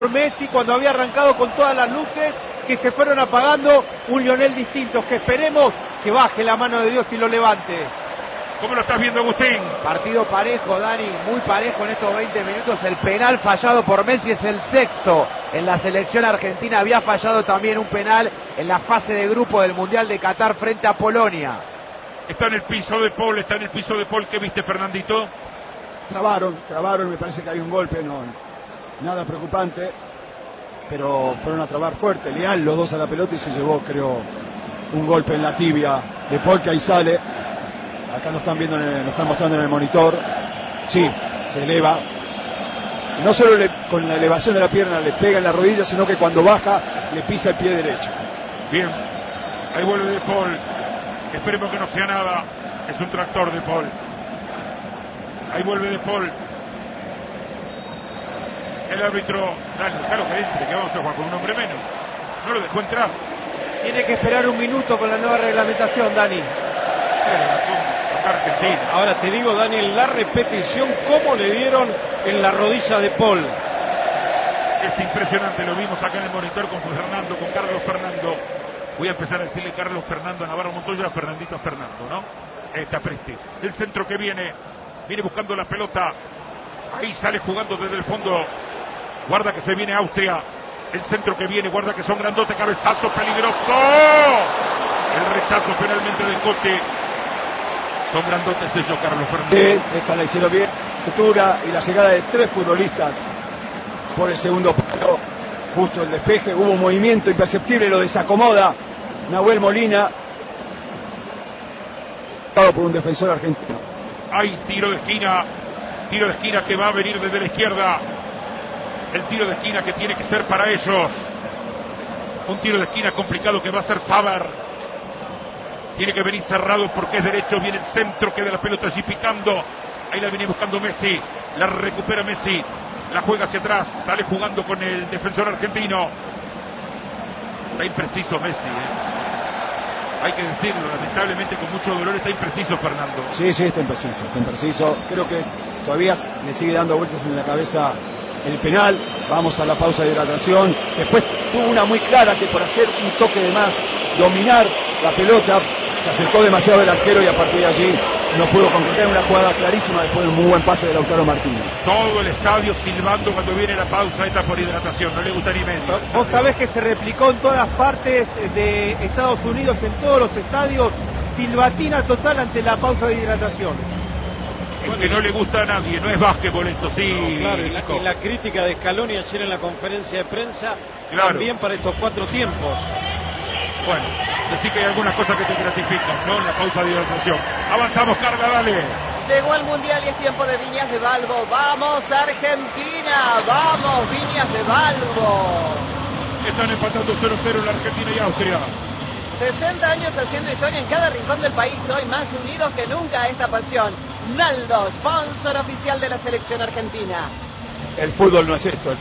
Messi cuando había arrancado con todas las luces que se fueron apagando, un Lionel distinto, que esperemos que baje la mano de Dios y lo levante. ¿Cómo lo estás viendo, Agustín? Partido parejo, Dani, muy parejo en estos 20 minutos. El penal fallado por Messi es el sexto en la selección argentina. Había fallado también un penal en la fase de grupo del Mundial de Qatar frente a Polonia. Está en el piso de Paul, ¿qué viste, Fernandito? Trabaron, me parece que hay un golpe, no, nada preocupante, pero fueron a trabar fuerte, Leal los dos a la pelota y se llevó, creo, un golpe en la tibia de Paul, que ahí sale. Acá lo están viendo, lo están mostrando en el monitor. Sí, se eleva. No solo con la elevación de la pierna le pega en la rodilla, sino que cuando baja le pisa el pie derecho. Bien, ahí vuelve de Paul. Esperemos que no sea nada. Es un tractor de Paul. Ahí vuelve de Paul. El árbitro, dale, claro que entre, que vamos a jugar con un hombre menos. No lo dejó entrar. Tiene que esperar un minuto con la nueva reglamentación, Dani. Argentina. Ahora te digo, Daniel, la repetición, cómo le dieron en la rodilla de Paul. Es impresionante, lo vimos acá en el monitor con Fernando, con Carlos Fernando. Voy a empezar a decirle Carlos Fernando a Navarro Montoya, Fernandito a Fernando, ¿no? Está Presti. El centro que viene buscando la pelota. Ahí sale jugando desde el fondo. Guarda que se viene Austria. El centro que viene, guarda que son grandotes, cabezazo peligroso. El rechazo penalmente de Cote. Son grandotes ellos, Carlos Fernández. Esta la hicieron bien. Altura y la llegada de tres futbolistas por el segundo palo. Justo el despeje, hubo un movimiento imperceptible, lo desacomoda Nahuel Molina. Por un defensor argentino. Hay tiro de esquina que va a venir desde la izquierda. El tiro de esquina que tiene que ser para ellos. Un tiro de esquina complicado que va a ser Saber. Tiene que venir cerrado porque es derecho. Viene el centro, queda la pelota allí picando. Ahí la viene buscando Messi. La recupera Messi. La juega hacia atrás. Sale jugando con el defensor argentino. Está impreciso Messi, Hay que decirlo, lamentablemente con mucho dolor está impreciso Fernando. Sí, está impreciso. Creo que todavía le sigue dando vueltas en la cabeza el penal. Vamos a la pausa de hidratación. Después tuvo una muy clara que por hacer un toque de más, dominar la pelota, se acercó demasiado el arquero y a partir de allí no pudo concretar una jugada clarísima después de un muy buen pase de Lautaro Martínez. Todo el estadio silbando cuando viene la pausa esta por hidratación, no le gusta ni menos. Vos sabés que se replicó en todas partes de Estados Unidos, en todos los estadios, silbatina total ante la pausa de hidratación. Es que no le gusta a nadie, no es básquetbol esto, sí. No, claro, y la crítica de Scaloni ayer en la conferencia de prensa, claro, también para estos 4 tiempos. Bueno, decir que hay algunas cosas que te gratifican, ¿no? La pausa de hidratación. Avanzamos, Carla, dale. Llegó el Mundial y es tiempo de Viñas de Balbo. ¡Vamos, Argentina! ¡Vamos, Viñas de Balbo! Están empatando 0-0 la Argentina y Austria. 60 años haciendo historia en cada rincón del país, hoy más unidos que nunca a esta pasión. Naldo, sponsor oficial de la selección argentina. El fútbol no es esto.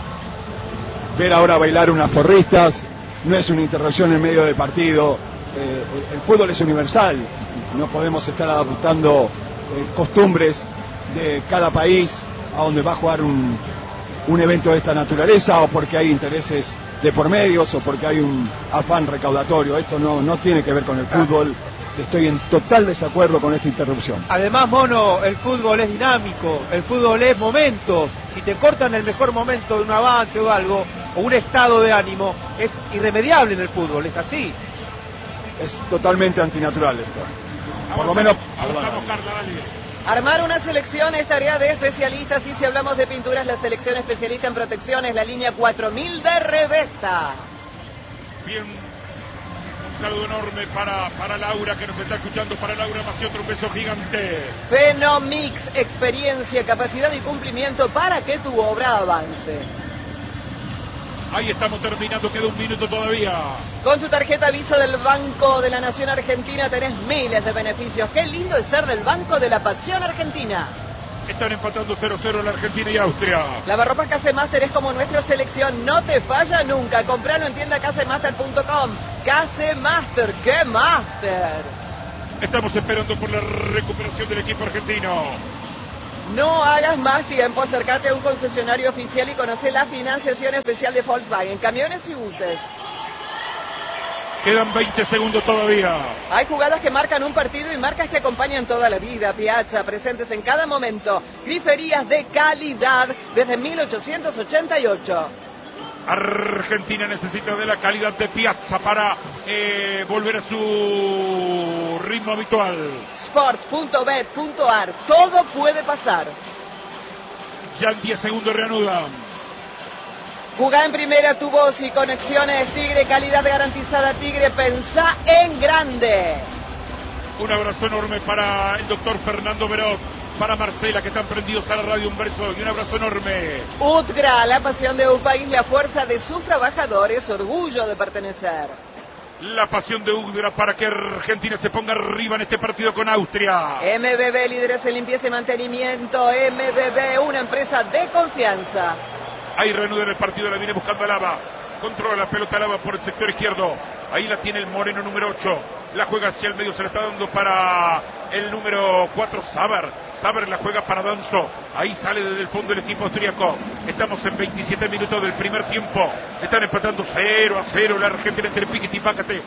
Ver ahora bailar unas porristas no es una interrupción en medio del partido. El fútbol es universal. No podemos estar adaptando costumbres de cada país a donde va a jugar un evento de esta naturaleza, o porque hay intereses de por medios o porque hay un afán recaudatorio. Esto no tiene que ver con el fútbol. Estoy en total desacuerdo con esta interrupción. Además, Mono, el fútbol es dinámico, el fútbol es momentos. Si te cortan el mejor momento de un avance o algo, o un estado de ánimo, es irremediable en el fútbol, es así. Es totalmente antinatural esto. Por lo menos... Avanzamos, Carla, dale. Armar una selección es tarea de especialistas, y si hablamos de pinturas, la selección especialista en protección es la línea 4000 de Revesta. Bien, un saludo enorme para Laura que nos está escuchando, para Laura Maciotro, un beso gigante. Fenomix, experiencia, capacidad y cumplimiento para que tu obra avance. Ahí estamos terminando, queda un minuto todavía. Con tu tarjeta Visa del Banco de la Nación Argentina tenés miles de beneficios. Qué lindo es ser del Banco de la Pasión Argentina. Están empatando 0-0 la Argentina y Austria. Lavarropas Casemaster es como nuestra selección, no te falla nunca. Compralo en tienda casemaster.com. Casemaster, ¡qué master! Estamos esperando por la recuperación del equipo argentino. No hagas más tiempo, acércate a un concesionario oficial y conoce la financiación especial de Volkswagen, camiones y buses. Quedan 20 segundos todavía. Hay jugadas que marcan un partido y marcas que acompañan toda la vida. Piazza, presentes en cada momento. Griferías de calidad desde 1888. Argentina necesita de la calidad de Piazza para volver a su ritmo habitual. Sports.bet.ar, todo puede pasar. Ya en 10 segundos reanudan. Jugá en primera, tu voz y conexiones Tigre, calidad garantizada Tigre, pensá en grande. Un abrazo enorme para el doctor Fernando Berot, para Marcela, que están prendidos a la radio, un beso y un abrazo enorme. UTGRA, la pasión de un país, la fuerza de sus trabajadores, orgullo de pertenecer. La pasión de UTGRA para que Argentina se ponga arriba en este partido con Austria. MBB, líderes en limpieza y mantenimiento. MBB, una empresa de confianza. Ahí reanuda el partido, la viene buscando Alaba. Controla la pelota Alaba por el sector izquierdo. Ahí la tiene el moreno número 8. La juega hacia el medio, se la está dando para el número 4, Saber. Saber la juega para Danzo. Ahí sale desde el fondo el equipo austríaco. Estamos en 27 minutos del primer tiempo. Están empatando 0-0 la Argentina entre Piquet y Pácate.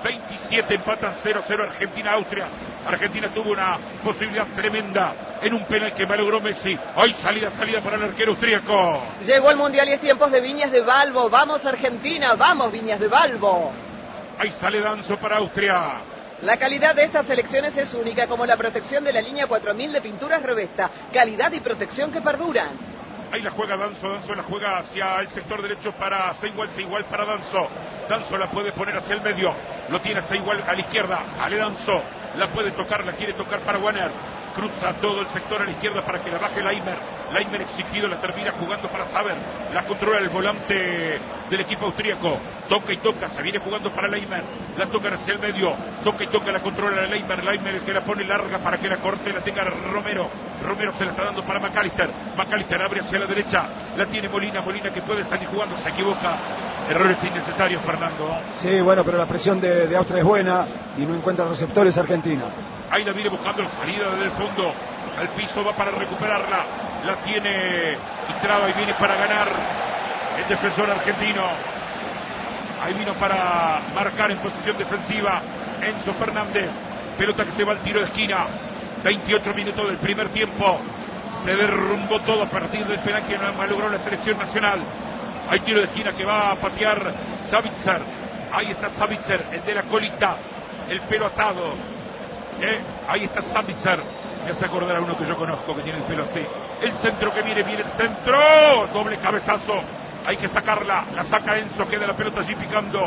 27 empatan 0-0 Argentina-Austria. Argentina tuvo una posibilidad tremenda en un penal que malogró Messi. Hoy salida para el arquero austríaco. Llegó el Mundial y es tiempos de Viñas de Balbo. Vamos Argentina, vamos Viñas de Balbo. Ahí sale Danzo para Austria. La calidad de estas selecciones es única, como la protección de la línea 4000 de pinturas Revesta. Calidad y protección que perduran. Ahí la juega Danzo la juega hacia el sector derecho para Seigual para Danzo. Danzo la puede poner hacia el medio, lo tiene Seigual a la izquierda, sale Danzo, la puede tocar, la quiere tocar para Warner. Cruza todo el sector a la izquierda para que la baje Laimer. Laimer exigido, la termina jugando para Saber. La controla el volante del equipo austríaco. Toca y toca, se viene jugando para Laimer. La tocan hacia el medio. Toca y toca, la controla Laimer. Laimer el que la pone larga para que la corte, la tenga Romero. Romero se la está dando para McAllister. McAllister abre hacia la derecha. La tiene Molina. Molina que puede salir jugando, se equivoca. Errores innecesarios, Fernando. Sí, bueno, pero la presión de Austria es buena y no encuentra receptores Argentina. Ahí la viene buscando la salida desde el fondo. Al piso va para recuperarla. La tiene y traba y viene para ganar el defensor argentino. Ahí vino para marcar en posición defensiva Enzo Fernández. Pelota que se va al tiro de esquina. 28 minutos del primer tiempo. Se derrumbó todo a partir del penal que no logró la selección nacional. Hay tiro de esquina que va a patear Savitzer. Ahí está Savitzer, el de la colita, el pelo atado. Ahí está Savitzer. Me hace acordar a uno que yo conozco que tiene el pelo así. El centro que viene el centro. Doble cabezazo. Hay que sacarla. La saca Enzo, queda la pelota allí picando.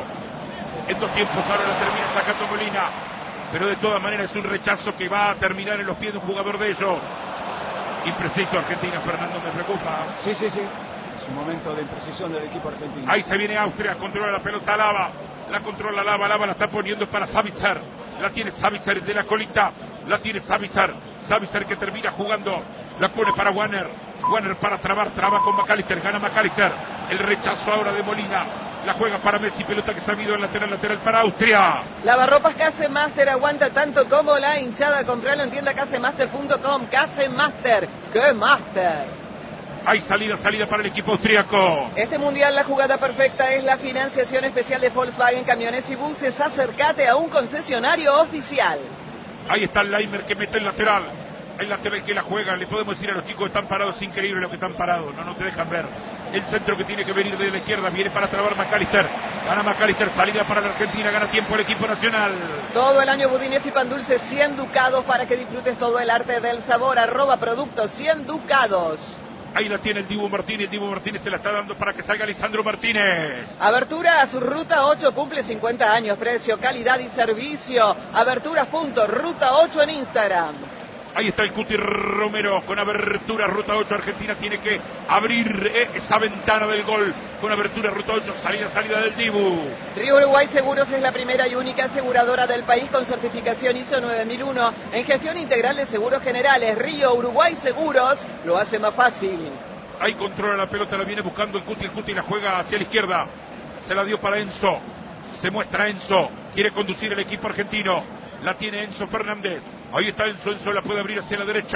En dos tiempos ahora la termina sacando Molina. Pero de todas maneras es un rechazo que va a terminar en los pies de un jugador de ellos. Impreciso Argentina, Fernando, me preocupa. Sí. Es un momento de imprecisión del equipo argentino. Ahí se viene Austria, controla la pelota Lava. La controla Lava la está poniendo para Savitzer. La tiene Savitzer de la colita. La tiene Savitzer que termina jugando. La pone para Warner. Warner para traba con McAllister. Gana McAllister. El rechazo ahora de Molina. La juega para Messi. Pelota que se ha ido en lateral para Austria. Lavarropas Casemaster aguanta tanto como la hinchada. Compralo en tienda casemaster.com. Casemaster. ¡Qué master! Hay salida para el equipo austríaco. Este mundial, la jugada perfecta es la financiación especial de Volkswagen, camiones y buses. Acércate a un concesionario oficial. Ahí está el Laimer que mete el lateral. El lateral que la juega. Le podemos decir a los chicos que están parados, es increíble lo que están parados. No te dejan ver. El centro que tiene que venir de la izquierda viene para trabar McAllister. Gana McAllister, salida para la Argentina, gana tiempo el equipo nacional. Todo el año budines y pan dulce, 100 ducados para que disfrutes todo el arte del sabor. @productos 100 ducados. Ahí la tiene el Dibu Martínez. Dibu Martínez se la está dando para que salga Lisandro Martínez. Abertura a su Ruta 8 cumple 50 años. Precio, calidad y servicio. Aberturas.ruta 8 en Instagram. Ahí está el Cuti Romero con abertura Ruta 8. Argentina tiene que abrir esa ventana del gol. Con abertura Ruta 8, salida del Dibu. Río Uruguay Seguros es la primera y única aseguradora del país con certificación ISO 9001 en gestión integral de seguros generales. Río Uruguay Seguros lo hace más fácil. Ahí controla la pelota, la viene buscando el Cuti la juega hacia la izquierda. Se la dio para Enzo. Se muestra Enzo. Quiere conducir el equipo argentino. La tiene Enzo Fernández. Ahí está Enzo la puede abrir hacia la derecha.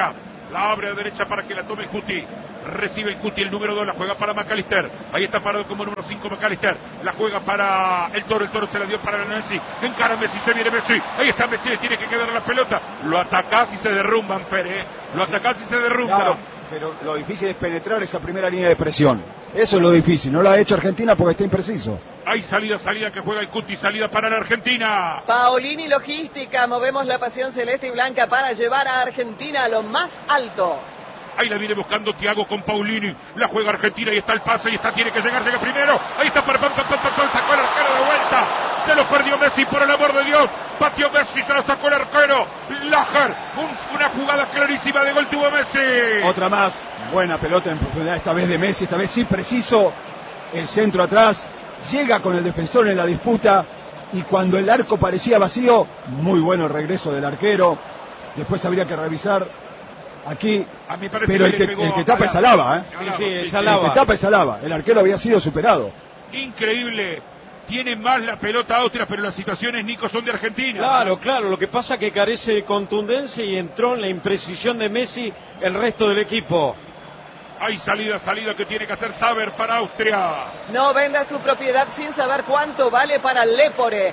La abre a derecha para que la tome el Cuti. Recibe el Cuti, el número 2, la juega para McAllister. Ahí está parado como número 5 McAllister. La juega para el Toro se la dio para Messi. Encara Messi, se viene Messi. Ahí está Messi, le tiene que quedar la pelota. Lo atacás y se derrumban, Pérez. Lo atacás y se derrumba. Claro, pero lo difícil es penetrar esa primera línea de presión. Eso es lo difícil. No lo ha hecho Argentina porque está impreciso. Hay salida que juega el Cuti, salida para la Argentina. Paolini Logística, movemos la pasión celeste y blanca para llevar a Argentina a lo más alto. Ahí la viene buscando Thiago con Paolini. La juega Argentina y está el pase y tiene que llegar, llega primero. Ahí está para sacó el arquero de vuelta. Se lo perdió Messi, por el amor de Dios. Pateó Messi, se lo sacó el arquero. Lajer, una jugada clarísima de gol tuvo Messi. Otra más, buena pelota en profundidad, esta vez de Messi, esta vez sí preciso. El centro atrás, llega con el defensor en la disputa. Y cuando el arco parecía vacío, muy bueno el regreso del arquero. Después habría que revisar aquí, pero el que tapa es Alaba, es Alaba. El que tapa es Alaba. El arquero había sido superado. Increíble. Tiene más la pelota Austria, pero las situaciones, Nico, son de Argentina. Claro. Lo que pasa es que carece de contundencia y entró en la imprecisión de Messi el resto del equipo. Hay salida que tiene que hacer Saber para Austria. No vendas tu propiedad sin saber cuánto vale para Lepore.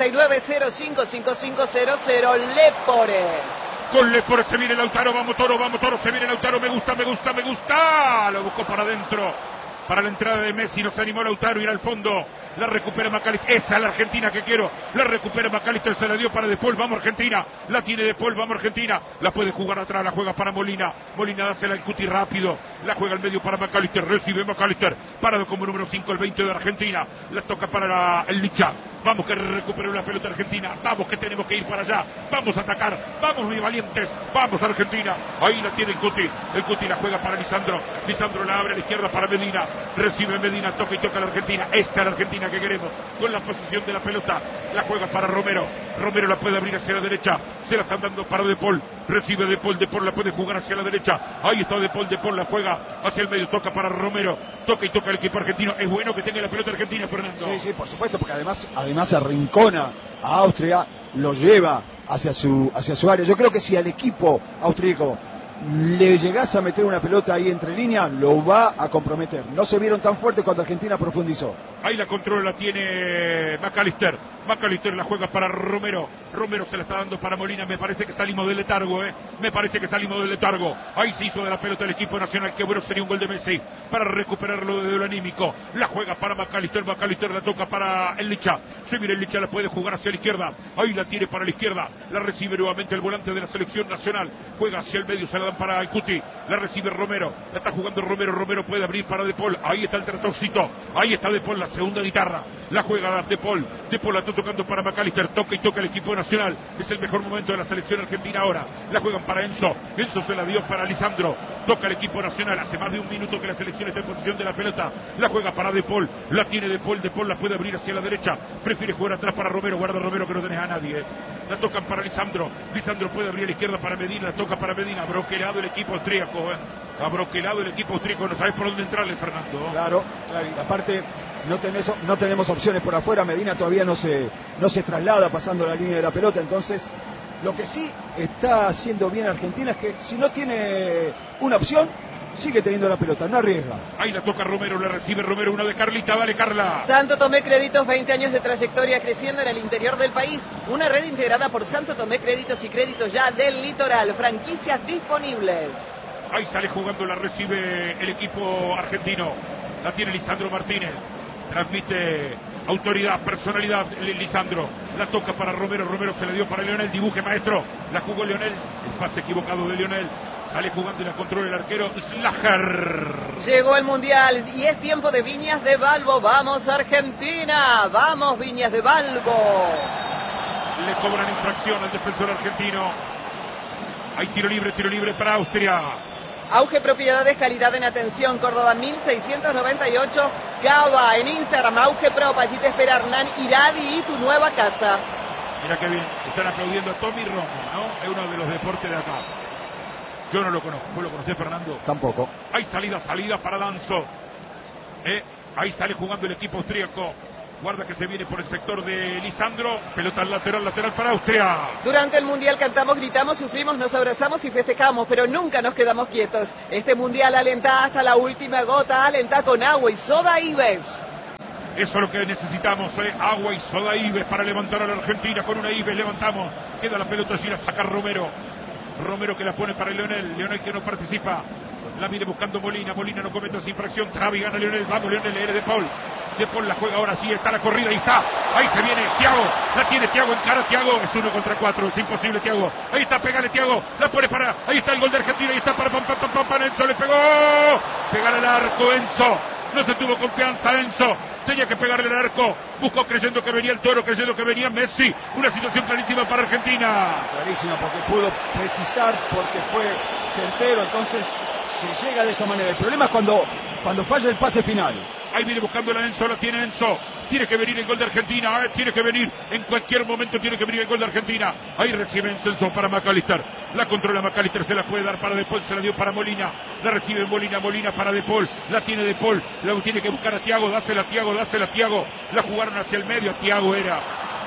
49055500 Lepore. Con Lepore se viene Lautaro, vamos Toro, se viene Lautaro, me gusta. Lo buscó para adentro. Para la entrada de Messi, no se animó Lautaro, ir al fondo. La recupera McAllister, esa es la Argentina que quiero. La recupera McAllister, se la dio para De Paul, vamos Argentina. La tiene De Paul, vamos Argentina. La puede jugar atrás, la juega para Molina. Molina dásela al Cuti rápido. La juega al medio para McAllister, recibe McAllister. Parado como número 5, el 20 de Argentina. La toca para el Licha. Vamos que recupere una pelota Argentina. Vamos que tenemos que ir para allá. Vamos a atacar. Vamos muy valientes. Vamos Argentina. Ahí la tiene el Cuti. El Cuti la juega para Lisandro. Lisandro la abre a la izquierda para Medina. Recibe Medina. Toca y toca la Argentina. Esta es la Argentina que queremos. Con la posición de la pelota. La juega para Romero. Romero la puede abrir hacia la derecha. Se la están dando para De Paul. Recibe De Paul. De Paul la puede jugar hacia la derecha. Ahí está De Paul. De Paul la juega hacia el medio. Toca para Romero. Toca y toca el equipo argentino. Es bueno que tenga la pelota Argentina, Fernando. Sí, por supuesto, porque además arrincona a Austria, lo lleva hacia su área. Yo creo que si al equipo austríaco le llegase a meter una pelota ahí entre líneas, lo va a comprometer. No se vieron tan fuertes cuando Argentina profundizó. Ahí la controla, la tiene McAllister. McAllister la juega para Romero. Romero se la está dando para Molina. Me parece que salimos del letargo, Ahí se hizo de la pelota el equipo nacional. Qué bueno sería un gol de Messi para recuperarlo desde lo anímico. La juega para McAllister. McAllister la toca para el Licha. Se mira el Licha, la puede jugar hacia la izquierda. Ahí la tiene para la izquierda. La recibe nuevamente el volante de la selección nacional. Juega hacia el medio, se la dan para el Cuti. La recibe Romero. La está jugando Romero. Romero puede abrir para De Paul. Ahí está el tratoncito. Ahí está De Paul, la segunda guitarra. La juega De Paul. De Paul la está tocando para McAllister. Toca y toca el equipo nacional. Es el mejor momento de la selección argentina ahora. La juegan para Enzo. Enzo se la dio para Lisandro. Toca el equipo nacional. Hace más de un minuto que la selección está en posición de la pelota. La juega para De Paul. La tiene De Paul. De Paul la puede abrir hacia la derecha. Prefiere jugar atrás para Romero. Guarda Romero que no tenés a nadie. La tocan para Lisandro. Lisandro puede abrir a la izquierda para Medina. La toca para Medina. Broquelado el equipo austríaco. Ha broquelado el equipo austríaco. No sabes por dónde entrarle, Fernando. Claro. Y aparte no tenemos opciones por afuera. Medina todavía no se traslada pasando la línea de la pelota. Entonces, lo que sí está haciendo bien Argentina es que si no tiene una opción, sigue teniendo la pelota, no arriesga. Ahí la toca Romero, la recibe Romero, una de Carlita, dale Carla. Santo Tomé Créditos, 20 años de trayectoria creciendo en el interior del país. Una red integrada por Santo Tomé Créditos y Créditos Ya del Litoral. Franquicias disponibles. Ahí sale jugando, la recibe el equipo argentino. La tiene Lisandro Martínez. Transmite autoridad, personalidad, Lisandro. La toca para Romero. Romero se le dio para Leonel. Dibuje, maestro. La jugó Leonel. El pase equivocado de Leonel. Sale jugando y la controla el arquero Slager. Llegó el Mundial y es tiempo de Viñas de Balbo. ¡Vamos Argentina! ¡Vamos Viñas de Balbo! Le cobran infracción al defensor argentino. Hay tiro libre para Austria. Auge Propiedades, calidad en atención. Córdoba 1698. Cava en Instagram. Auge Prop. Allí te espera Hernán Iradi y tu nueva casa. Mira qué bien. Están aplaudiendo a Tommy Romo, ¿no? Es uno de los deportes de acá. Yo no lo conozco. ¿Vos lo conocés, Fernando? Tampoco. Hay salida para Danzo. Ahí sale jugando el equipo austríaco. Guarda que se viene por el sector de Lisandro. Pelota al lateral para Austria. Durante el Mundial cantamos, gritamos, sufrimos, nos abrazamos y festejamos, pero nunca nos quedamos quietos. Este Mundial alenta hasta la última gota, alenta con agua y soda Ives. Eso es lo que necesitamos, agua y soda Ives para levantar a la Argentina. Con una Ives levantamos. Queda la pelota allí, la saca Romero. Romero que la pone para Leonel que no participa. La viene buscando Molina no comete esa infracción. Travi gana Leonel, vamos Leonel, eres De Paul. De Paul la juega ahora sí, está la corrida, ahí está. Ahí se viene Thiago, la tiene Thiago, encara Thiago, es 1 contra 4, es imposible Thiago. Ahí está, pégale Thiago, la pone para, ahí está el gol de Argentina, ahí está para Enzo, le pegó. Pegar al arco Enzo, no se tuvo confianza Enzo. Tenía que pegarle al arco, buscó creyendo que venía el Toro, creyendo que venía Messi. Una situación clarísima para Argentina. Clarísima porque pudo precisar, porque fue certero, entonces se llega de esa manera. El problema es cuando falla el pase final. Ahí viene buscando la Enzo, la tiene Enzo. Tiene que venir el gol de Argentina, tiene que venir, en cualquier momento tiene que venir el gol de Argentina. Ahí recibe Enzo para McAllister. La controla McAllister, se la puede dar para De Paul, se la dio para Molina. La recibe Molina para De Paul. La tiene De Paul, la tiene que buscar a Thiago, dásela a Thiago. La jugaron hacia el medio, Thiago era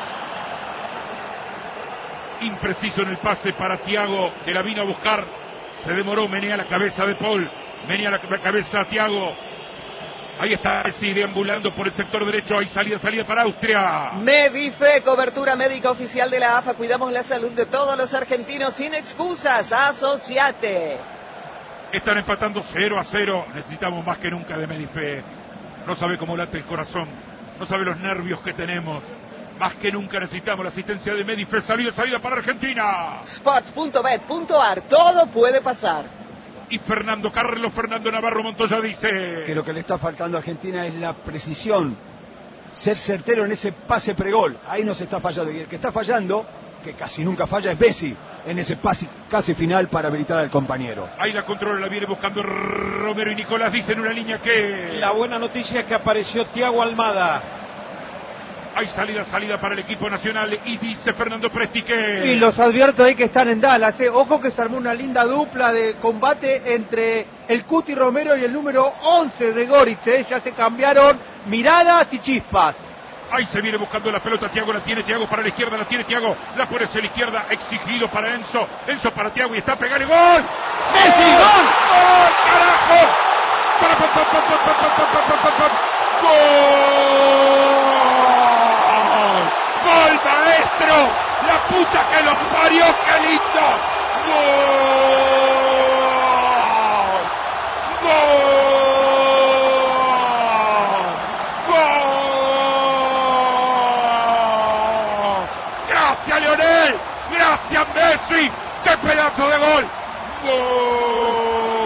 impreciso en el pase para Thiago, que la vino a buscar. Se demoró, menea la cabeza De Paul, menea la cabeza a Thiago. Ahí está Messi deambulando por el sector derecho. Hay salida para Austria. Medife, cobertura médica oficial de la AFA. Cuidamos la salud de todos los argentinos sin excusas. Asociate. Están empatando 0-0. Necesitamos más que nunca de Medife. No sabe cómo late el corazón. No sabe los nervios que tenemos. Más que nunca necesitamos la asistencia de Medife. Salida para Argentina. Sports.bet.ar. Todo puede pasar. Y Fernando Navarro Montoya dice que lo que le está faltando a Argentina es la precisión, ser certero en ese pase pregol. Ahí nos está fallando, y el que está fallando, que casi nunca falla, es Messi en ese pase casi final para habilitar al compañero. Ahí la controla, la viene buscando Romero y Nicolás, dice en una línea que la buena noticia es que apareció Thiago Almada. Hay salida para el equipo nacional y dice Fernando Presti que... Y los advierto ahí que están en Dallas, Ojo que se armó una linda dupla de combate entre el Cuti Romero y el número 11 de Goritz, Ya se cambiaron miradas y chispas. Ahí se viene buscando la pelota Thiago, la tiene Thiago para la izquierda, la tiene Thiago, la pone hacia la izquierda, exigido para Enzo para Thiago y está pegando gol. ¡Messi, gol! ¡Gol, carajo! ¡Gol! ¡Gol, maestro! ¡La puta que los parió! ¡Qué lindo! ¡Gol! ¡Gol! ¡Gracias, Lionel! ¡Gracias, Messi! ¡Qué pedazo de gol! ¡Gol!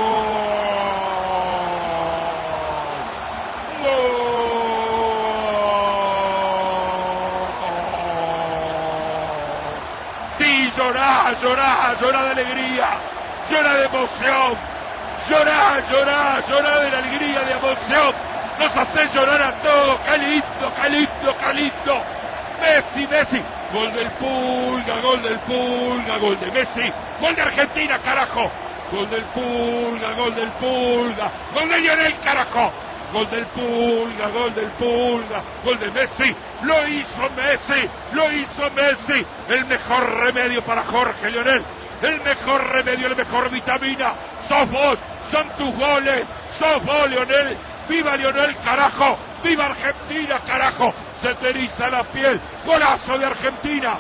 Llorá de alegría, llorá de emoción, llorá de la alegría, de emoción, nos hace llorar a todos, qué lindo, Messi, gol del Pulga, gol de Messi, gol de Argentina, carajo, gol del Pulga, gol de Lionel, carajo. Gol del Pulga, gol de Messi, lo hizo Messi, el mejor remedio para Jorge Lionel, el mejor remedio, la mejor vitamina, sos vos, son tus goles, sos vos Lionel, viva Lionel, carajo, viva Argentina, carajo, se te eriza la piel, golazo de Argentina,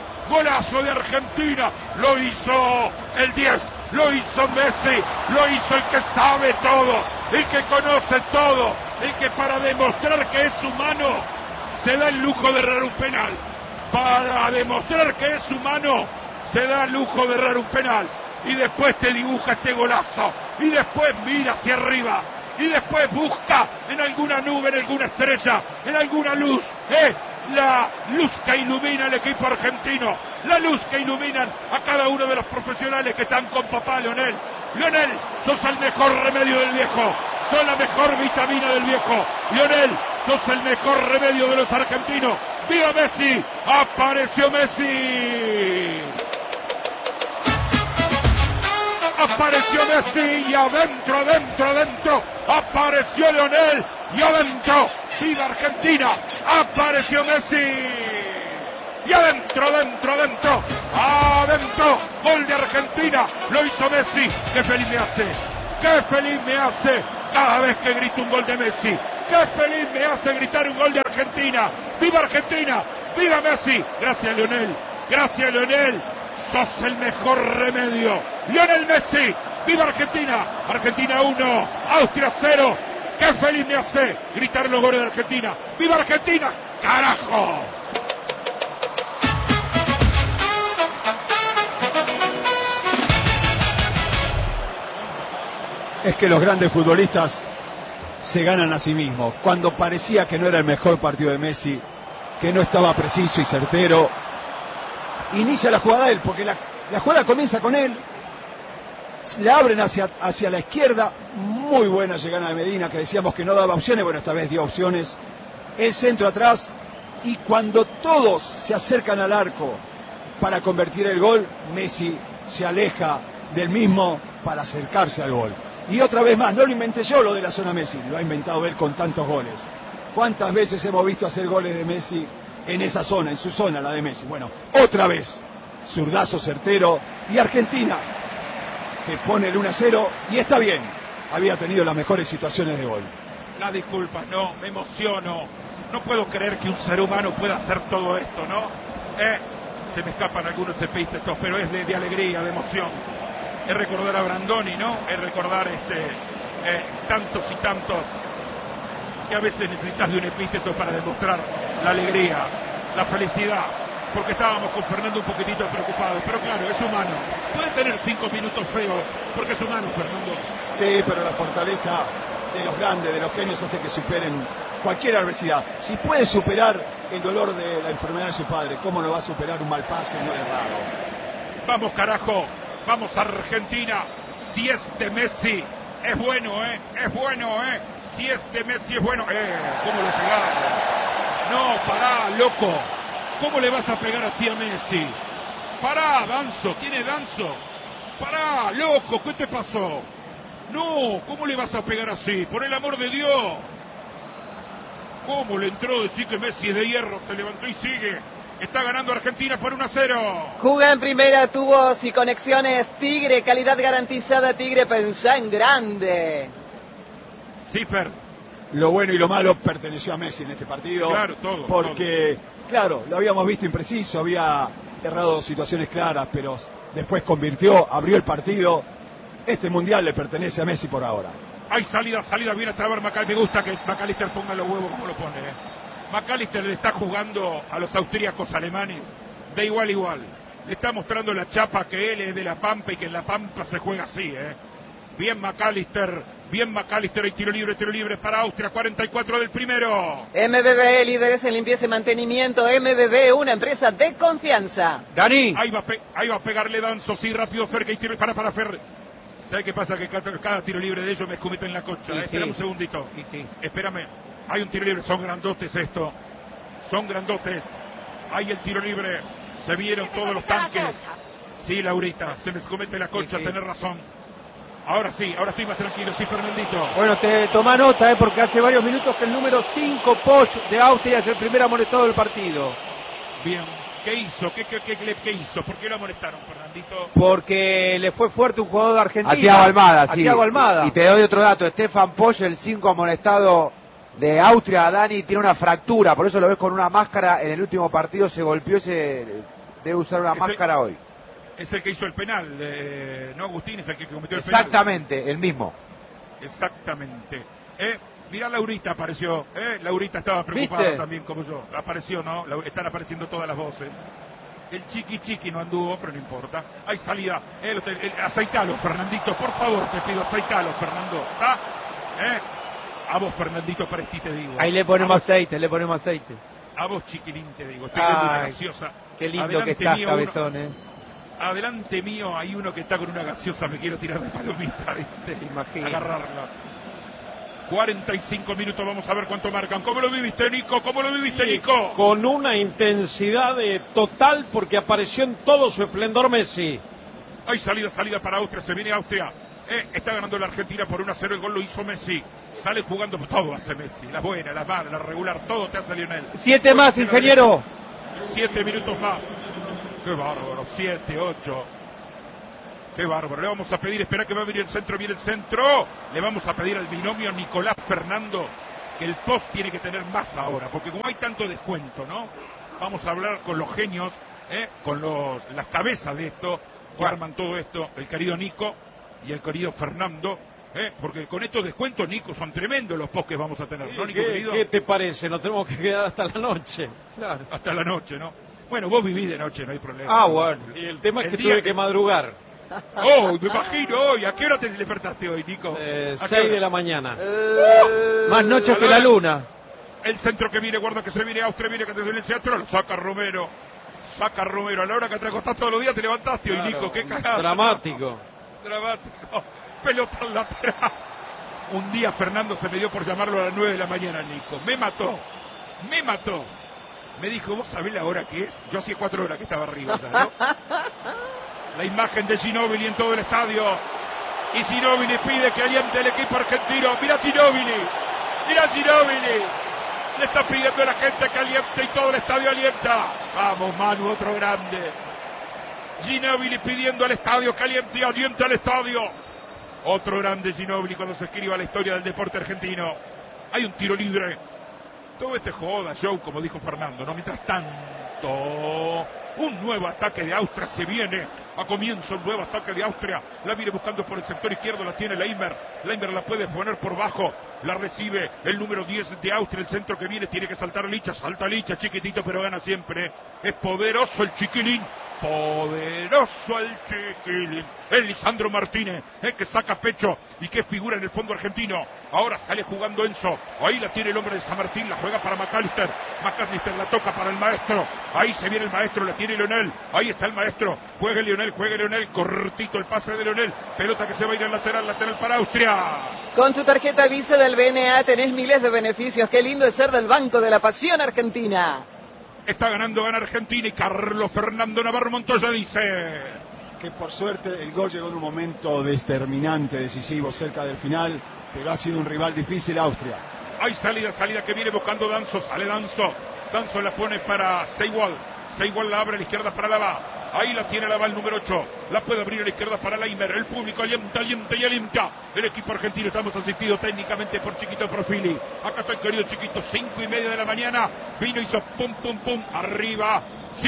lo hizo el 10, lo hizo Messi, lo hizo el que sabe todo, el que conoce todo, el que para demostrar que es humano se da el lujo de errar un penal. Para demostrar que es humano se da el lujo de errar un penal. Y después te dibuja este golazo. Y después mira hacia arriba. Y después busca en alguna nube, en alguna estrella, en alguna luz. La luz que ilumina al equipo argentino. La luz que iluminan a cada uno de los profesionales que están con papá Lionel. Lionel, sos el mejor remedio del viejo. Sos la mejor vitamina del viejo. Lionel, sos el mejor remedio de los argentinos. ¡Viva Messi! ¡Apareció Messi! Apareció Messi y adentro apareció Lionel y adentro ¡Viva Argentina! ¡Apareció Messi! Y adentro, adentro. Gol de Argentina. Lo hizo Messi. ¡Qué feliz me hace! ¡Qué feliz me hace! Cada vez que grito un gol de Messi. ¡Qué feliz me hace gritar un gol de Argentina! ¡Viva Argentina! ¡Viva Messi! Gracias, Lionel. Gracias, Lionel. Sos el mejor remedio. Lionel Messi. ¡Viva Argentina! Argentina 1, Austria 0. ¡Qué feliz me hace gritar los goles de Argentina! ¡Viva Argentina! ¡Carajo! Es que los grandes futbolistas se ganan a sí mismos. Cuando parecía que no era el mejor partido de Messi, que no estaba preciso y certero, inicia la jugada él, porque la jugada comienza con él. Le abren hacia la izquierda. Muy buena llegada de Medina, que decíamos que no daba opciones. Bueno, esta vez dio opciones. El centro atrás. Y cuando todos se acercan al arco para convertir el gol, Messi se aleja del mismo para acercarse al gol. Y otra vez más, no lo inventé yo lo de la zona Messi, lo ha inventado él con tantos goles. ¿Cuántas veces hemos visto hacer goles de Messi en esa zona, en su zona, la de Messi? Bueno, otra vez, zurdazo certero. Y Argentina, que pone el 1-0 y está bien, había tenido las mejores situaciones de gol. Las disculpas, no, me emociono. No puedo creer que un ser humano pueda hacer todo esto, ¿no? Se me escapan algunos epítetos, pero es de alegría, de emoción. Es recordar a Brandoni, ¿no? Es recordar tantos y tantos que a veces necesitas de un epíteto para demostrar la alegría, la felicidad. Porque estábamos con Fernando un poquitito preocupados, pero claro, es humano. Puede tener 5 minutos feos, porque es humano, Fernando. Sí, pero la fortaleza de los grandes, de los genios, hace que superen cualquier adversidad. Si puede superar el dolor de la enfermedad de su padre, ¿cómo no va a superar un mal pase, un gol errado? Vamos, carajo, vamos Argentina. Si es de Messi, es bueno, es bueno, Si es de Messi, es bueno. ¿Cómo le pegaron? No, pará, loco. ¿Cómo le vas a pegar así a Messi? Pará, Danzo. ¿Quién es Danzo? Pará, loco, ¿qué te pasó? No, ¿cómo le vas a pegar así? Por el amor de Dios. ¿Cómo le entró a decir que Messi es de hierro? Se levantó y sigue. Está ganando Argentina por 1-0. Juga en primera, tubos y conexiones Tigre, calidad garantizada Tigre, pensá en grande. Cipher. Lo bueno y lo malo perteneció a Messi en este partido. Claro, todo. Porque, claro, lo habíamos visto impreciso, había errado situaciones claras, pero después convirtió, abrió el partido. Este mundial le pertenece a Messi por ahora. Hay salida, viene a trabar McAllister. Me gusta que McAllister ponga los huevos como lo pone. McAllister le está jugando a los austríacos alemanes de igual a igual. Le está mostrando la chapa que él es de La Pampa y que en La Pampa se juega así, Bien McAllister, hay tiro libre para Austria, 44 del primero. MBB, líderes en limpieza y mantenimiento. MBB, una empresa de confianza. Dani. Ahí va a pegarle Danzo, sí, rápido, Fer, que hay tiro, para Fer. ¿Sabe qué pasa? Que cada tiro libre de ellos me escupiten en la concha. Sí, Espérame un segundito. Sí. Espérame. Hay un tiro libre. Son grandotes esto. Son grandotes. Hay el tiro libre. Se vieron todos los tanques. Sí, Laurita. Se me escupete la concha. Tenés razón. Ahora sí. Ahora estoy más tranquilo. Sí, Fernandito. Bueno, te toma nota, porque hace varios minutos que el número 5, Posch, de Austria, es el primer amonestado del partido. Bien. ¿Qué hizo? ¿Qué hizo? ¿Por qué lo amonestaron, Fernandito? Porque le fue fuerte un jugador de Argentina. A Thiago Almada, sí. Thiago Almada. Y te doy otro dato. Stefan Posch, el 5 amonestado de Austria, Dani, tiene una fractura. Por eso lo ves con una máscara. En el último partido se golpeó y debe usar una máscara hoy. Es el que hizo el penal. No, Agustín es el que cometió el Exactamente, penal. El mismo. Exactamente. Mirá, Laurita apareció. Laurita estaba preocupada. ¿Viste? También como yo. Apareció, ¿no? Están apareciendo todas las voces. El chiqui no anduvo, pero no importa. Hay salida. Aceitalo, Fernandito. Por favor, te pido, aceitalo, Fernando. ¿Está? A vos, Fernandito, para ti te digo. Ahí le ponemos aceite, A vos, chiquilín, te digo. Estoy viendo una gaseosa. Qué lindo adelante que estás, cabezón, Adelante mío hay uno que está con una gaseosa. Me quiero tirar de palomita, ¿viste? Imagínate. Agarrarla. 45 minutos, vamos a ver cuánto marcan. ¿Cómo lo viviste, Nico? Nico? Con una intensidad total, porque apareció en todo su esplendor Messi. Hay salida para Austria, se viene Austria. Está ganando la Argentina por 1-0, el gol lo hizo Messi. Sale jugando todo, hace Messi. Las buenas, las malas, las regular, todo te hace Lionel. 7 más, ingeniero. 7 minutos más. Qué bárbaro, 7, 8. Qué bárbaro. Le vamos a pedir, espera que va a venir el centro, viene el centro. Le vamos a pedir al binomio Nicolás Fernando que el post tiene que tener más ahora, porque como hay tanto descuento, ¿no? Vamos a hablar con los genios, con las cabezas de esto, que arman todo esto, el querido Nico y el querido Fernando, porque con estos descuentos, Nico, son tremendos los posts que vamos a tener, ¿no, Nico, querido? ¿Qué te parece? Nos tenemos que quedar hasta la noche. Claro. Hasta la noche, ¿no? Bueno, vos vivís de noche, no hay problema. Ah, bueno. Y el tema es que tuve que madrugar. Oh, me imagino hoy. ¿A qué hora te despertaste hoy, Nico? 6 de la mañana. Más noche que la luna. El centro que viene, guarda que se viene Austria, viene que te viene el centro, lo saca Romero. Saca Romero. A la hora que te acostás todos los días te levantaste hoy, Nico. Qué cagada. Dramático. Dramático. Pelota al lateral. Un día Fernando se me dio por llamarlo a las 9 de la mañana, Nico. Me mató. Me dijo, ¿vos sabés la hora que es? Yo hacía 4 horas que estaba arriba ya, ¿no? La imagen de Ginóbili en todo el estadio. Y Ginóbili pide que aliente el equipo argentino. Mira Ginóbili. Le está pidiendo a la gente que aliente y todo el estadio alienta. Vamos, Manu, otro grande. Ginóbili pidiendo al estadio que aliente al estadio. Otro grande Ginóbili cuando se escriba la historia del deporte argentino. Hay un tiro libre. Todo este joda, show, como dijo Fernando, ¿no? Mientras tanto, un nuevo ataque de Austria se viene. A comienzo, un nuevo ataque de Austria. La viene buscando por el sector izquierdo, la tiene Leimer. Leimer la puede poner por bajo. La recibe el número 10 de Austria. El centro que viene tiene que saltar Licha. Salta Licha, chiquitito, pero gana siempre. Es poderoso el chiquilín. Poderoso el chiquilín. El Lisandro Martínez, que saca pecho y que figura en el fondo argentino. Ahora sale jugando Enzo. Ahí la tiene el hombre de San Martín. La juega para McAllister. McAllister la toca para el maestro. Ahí se viene el maestro. La tiene Leonel. Ahí está el maestro. Juegue Leonel. Cortito el pase de Leonel. Pelota que se va a ir al lateral para Austria. Con tu tarjeta Visa del BNA tenés miles de beneficios. Qué lindo es ser del Banco de la Pasión Argentina. Está ganando, gana Argentina y Carlos Fernando Navarro Montoya dice que por suerte el gol llegó en un momento determinante, decisivo, cerca del final, pero ha sido un rival difícil Austria. Hay salida que viene buscando Danzo, sale Danzo la pone para Seiwald la abre a la izquierda para Lava. Ahí la tiene Lava el número 8. La puede abrir a la izquierda para Leimer. El público alienta. El equipo argentino. Estamos asistidos técnicamente por Chiquito Profili. Acá está el querido Chiquito. 5:30 de la mañana. Vino, hizo pum. Arriba.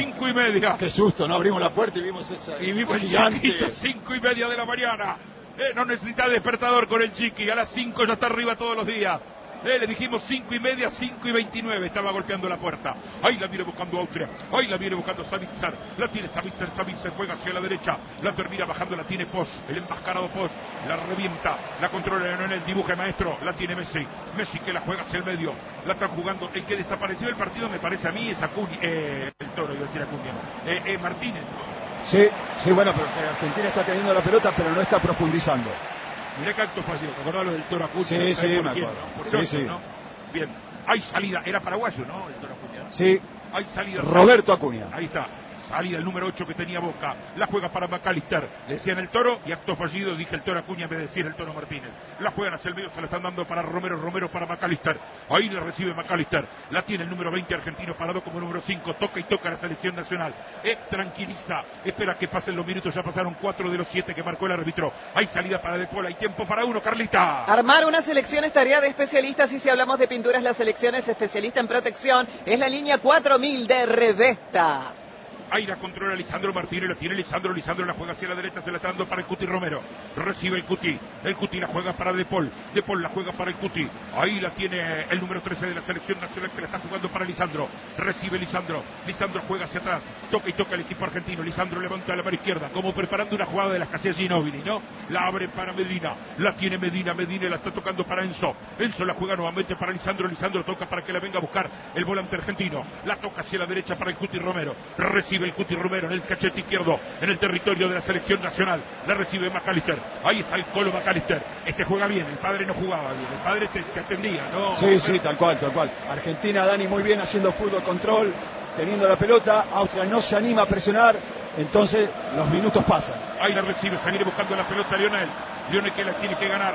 5:30. Qué susto, ¿no? Abrimos la puerta y vimos esa. Y vimos el Chiquito. 5:30 de la mañana. No necesita despertador con el Chiqui. A las 5 ya está arriba todos los días. Le dijimos 5:30, 5:29 estaba golpeando la puerta. Ahí la viene buscando Austria. Ahí la viene buscando Savitzer. La tiene Savitzer juega hacia la derecha. La termina bajando, la tiene Posch. El enmascarado Posch. La revienta. La controla en el dibuje maestro. La tiene Messi que la juega hacia el medio. La están jugando. El que desapareció del partido me parece a mí es Acuña. El Toro, iba a decir Acuña. Martínez. Sí, bueno, pero Argentina está teniendo la pelota, pero no está profundizando. Mirá que acto fallido, ¿te acordás lo del Toro Acuña? Sí, me acuerdo. Sí. ¿No? Bien, hay salida, era paraguayo, ¿no? El Toro Acuña. Sí. Hay salida. Roberto Acuña. Ahí está. Salida el número 8 que tenía Boca. La juega para McAllister. Le decían el Toro y acto fallido dije el Toro Acuña en vez de decir el Toro Martínez. La juegan hacia el medio, se la están dando para Romero para McAllister. Ahí la recibe McAllister. La tiene el número 20 argentino parado como número 5. Toca la selección nacional. Tranquiliza. Espera que pasen los minutos. Ya pasaron 4 de los 7 que marcó el árbitro. Hay salida para De Paul. Hay tiempo para uno, Carlita. Armar una selección es tarea de especialistas y si hablamos de pinturas, la selección es especialista en protección. Es la línea 4000 de Revesta. Ahí la controla Lisandro Martínez, la tiene Lisandro la juega hacia la derecha, se la está dando para el Cuti Romero. Recibe el Cuti la juega para De Paul la juega para el Cuti. Ahí la tiene el número 13 de la selección nacional que la está jugando para Lisandro. Recibe Lisandro juega hacia atrás, toca el equipo argentino. Lisandro levanta la mano izquierda, como preparando una jugada de las que hacía Ginóbili, ¿no? La abre para Medina, la tiene Medina la está tocando para Enzo la juega nuevamente para Lisandro toca para que la venga a buscar el volante argentino. La toca hacia la derecha para el Cuti Romero. Recibe el Cuti Romero en el cachete izquierdo, en el territorio de la selección nacional. La recibe McAllister. Ahí está el Colo McAllister. Juega bien, el padre no jugaba bien, el padre te atendía, ¿no? Sí, tal cual. Argentina, Dani, muy bien haciendo fútbol control, teniendo la pelota. Austria no se anima a presionar, entonces los minutos pasan. Ahí la recibe, se viene buscando la pelota Lionel que la tiene que ganar.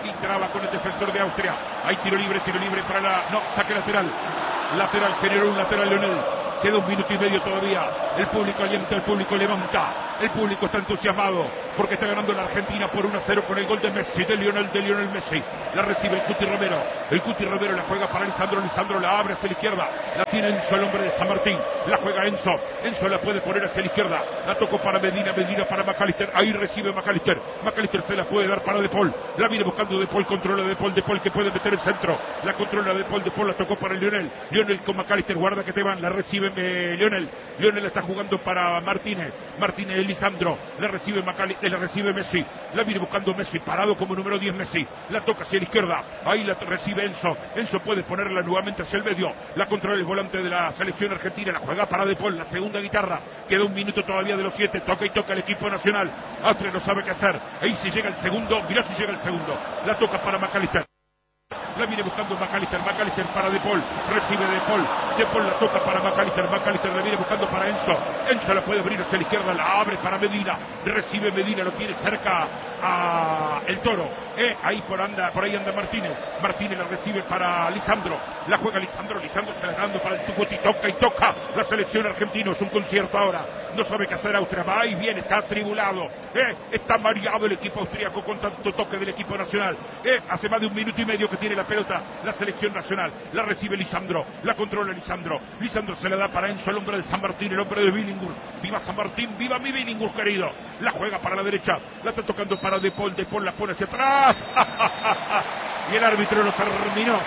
y traba con el defensor de Austria. Hay tiro libre para saque lateral. Generó un lateral Lionel. Queda 1 minuto y medio todavía. El público alienta, el público levanta. El público está entusiasmado porque está ganando la Argentina por 1-0 con el gol de Messi, de Lionel Messi. La recibe el Cuti Romero. El Cuti Romero la juega para Lisandro. Lisandro la abre hacia la izquierda. La tiene Enzo, el hombre de San Martín. La juega Enzo. Enzo la puede poner hacia la izquierda. La tocó para Medina. Medina para McAllister. Ahí recibe McAllister. McAllister se la puede dar para De Paul. La viene buscando De Paul. Controla De Paul. De Paul que puede meter el centro. La controla De Paul. De Paul la tocó para Lionel. Lionel con McAllister. Guarda que te van. La recibe Lionel. Lionel está jugando para Martínez. Martínez Lisandro. La recibe McAllister. La recibe Messi. La viene buscando Messi. Parado como número 10 Messi. La toca hacia la izquierda. Ahí la recibe Enzo. Enzo puede ponerla nuevamente hacia el medio. La controla el volante de la selección argentina. La juega para De Paul. La segunda guitarra. Queda 1 minuto todavía de los 7. Toca y toca el equipo nacional. Austria no sabe qué hacer. Ahí si llega el segundo. Mirá si llega el segundo. La toca para McAllister. La viene buscando McAllister para De Paul, recibe De Paul la toca para McAllister la viene buscando para Enzo la puede abrir hacia la izquierda, la abre para Medina, recibe Medina, lo tiene cerca a el Toro, ahí por ahí anda Martínez la recibe para Lisandro, la juega Lisandro se la está dando para el Tucuti, toca y toca, la selección argentina, es un concierto ahora, no sabe qué hacer Austria, va y viene, está atribulado, está mareado el equipo austríaco con tanto toque del equipo nacional, hace más de 1 minuto y medio que tiene la pelota, la selección nacional, la recibe Lisandro, la controla Lisandro se la da para Enzo, el hombre de San Martín, el hombre de Billinghurst, viva San Martín, viva mi Billinghurst querido, la juega para la derecha, la está tocando para De Paul la pone hacia atrás, y el árbitro lo terminó,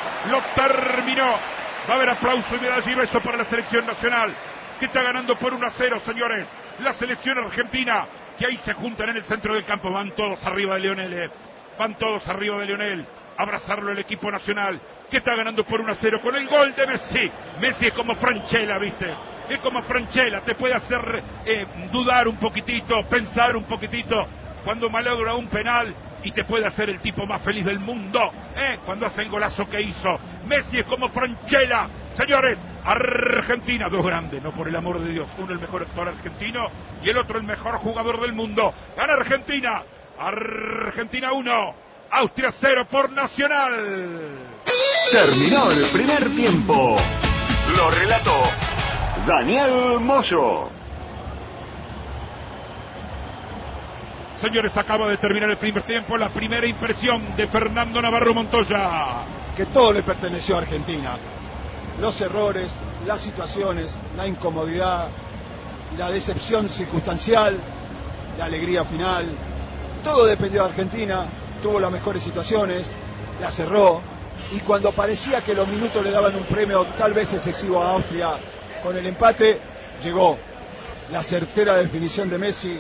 va a haber aplauso y medalla y beso para la selección nacional, que está ganando por 1-0, señores, la selección argentina, que ahí se juntan en el centro del campo, van todos arriba de Lionel, abrazarlo el equipo nacional, que está ganando por 1-0 con el gol de Messi. Messi es como Franchella, ¿viste? Es como Franchella, te puede hacer dudar un poquitito, pensar un poquitito, cuando malogra un penal, y te puede hacer el tipo más feliz del mundo, cuando hace el golazo que hizo. Messi es como Franchella. Señores, Argentina, 2 grandes, no por el amor de Dios, uno el mejor actor argentino y el otro el mejor jugador del mundo. Gana Argentina 1, Austria 0 por Nacional. Terminó el primer tiempo. Lo relató Daniel Moyo. Señores, acaba de terminar el primer tiempo, la primera impresión de Fernando Navarro Montoya. Que todo le perteneció a Argentina. Los errores, las situaciones, la incomodidad, la decepción circunstancial, la alegría final, todo dependió de Argentina. Tuvo las mejores situaciones, la cerró, y cuando parecía que los minutos le daban un premio tal vez excesivo a Austria, con el empate llegó la certera definición de Messi,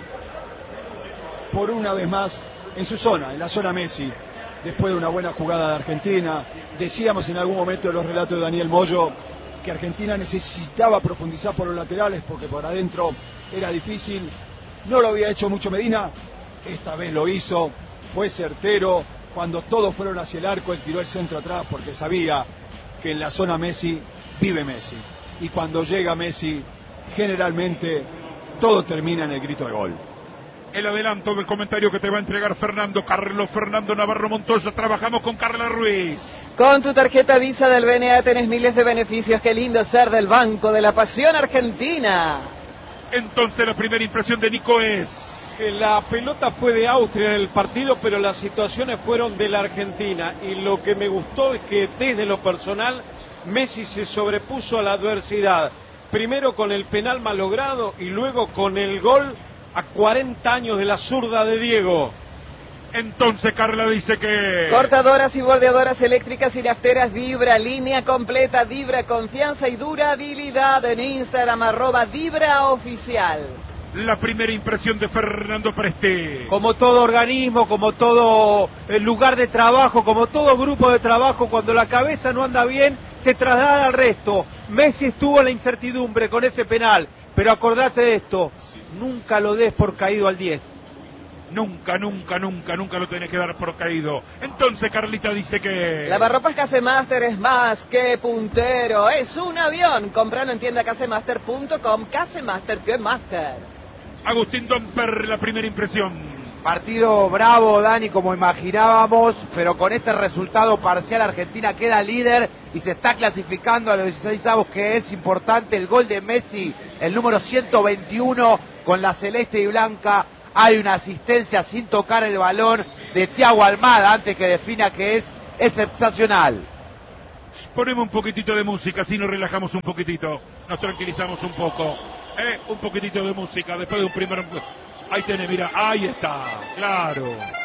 por una vez más en su zona, en la zona Messi, después de una buena jugada de Argentina. Decíamos en algún momento de los relatos de Daniel Moyo que Argentina necesitaba profundizar por los laterales porque por adentro era difícil, no lo había hecho mucho Medina, esta vez lo hizo. Fue certero, cuando todos fueron hacia el arco, él tiró el centro atrás porque sabía que en la zona Messi vive Messi. Y cuando llega Messi, generalmente todo termina en el grito de gol. El adelanto del comentario que te va a entregar Carlos Fernando Navarro Montoya. Trabajamos con Carla Ruiz. Con tu tarjeta Visa del BNA tenés miles de beneficios. Qué lindo ser del Banco de la Pasión Argentina. Entonces la primera impresión de Nico es... que la pelota fue de Austria en el partido, pero las situaciones fueron de la Argentina. Y lo que me gustó es que desde lo personal, Messi se sobrepuso a la adversidad. Primero con el penal malogrado y luego con el gol a 40 años de la zurda de Diego. Entonces Carla dice que... Cortadoras y bordeadoras eléctricas y nafteras Dibra, línea completa, Dibra, confianza y durabilidad. En Instagram, @DibraOficial. La primera impresión de Fernando Preste. Como todo organismo, como todo lugar de trabajo, como todo grupo de trabajo, cuando la cabeza no anda bien, se traslada al resto. Messi estuvo en la incertidumbre con ese penal, pero acordate de esto, nunca lo des por caído al 10. Nunca lo tenés que dar por caído. Entonces Carlita dice que... Lavarropas Casemaster es más que puntero, es un avión. Compralo en tienda casemaster.com. Casemaster que master. Agustín Domper, la primera impresión. Partido bravo, Dani, como imaginábamos, pero con este resultado parcial Argentina queda líder y se está clasificando a los 16avos, que es importante. El gol de Messi, el número 121 con la celeste y blanca. Hay una asistencia sin tocar el balón de Thiago Almada antes que defina, que es excepcional. Ponemos un poquitito de música, así nos relajamos un poquitito, nos tranquilizamos un poco. Un poquitito de música después de un primer... Ahí tenés, mira, ahí está, claro.